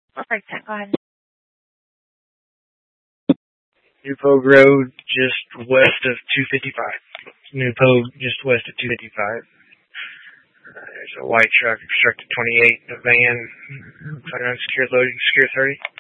Perfect. Go ahead. New Pogue Road, just west of 255. New Pogue, just west of 255. There's a white truck, obstructed 28, a van, unsecure loading, secure 30.